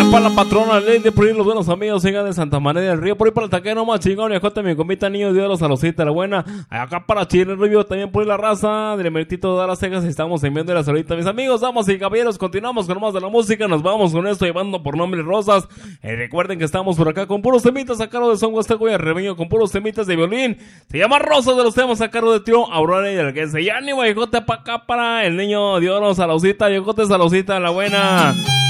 para la patrona Lady, por ahí los buenos amigos, sigan de Santa María del Río, por ahí para el taquero más chingón, y ajote mi compita niño, Dios los saludita la buena. Acá para Chile Rubio, también por ahí la raza, del Emeritito de las Cejas, estamos enviando la saludita, mis amigos, damas y caballeros, continuamos con más de la música, nos vamos con esto llevando por nombre Rosas. Recuerden que estamos por acá con puros temitas a cargo de Son Huasteco y el Rebeño, con puros temitas de violín. Se llama Rosas de los temas a cargo de tío Aurora y el que y ánimo, viejote para acá para el niño Dios los saludita, viejote saludita la buena.